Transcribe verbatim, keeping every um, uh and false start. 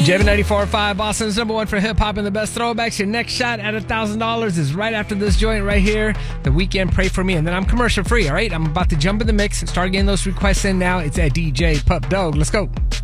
J V ninety-four point five, Boston's number one for hip-hop and the best throwbacks. Your next shot at one thousand dollars is right after this joint right here, The Weeknd, Pray For Me. And then I'm commercial free, all right? I'm about to jump in the mix. Start getting those requests in now. It's at D J Pup Dog. Let's go.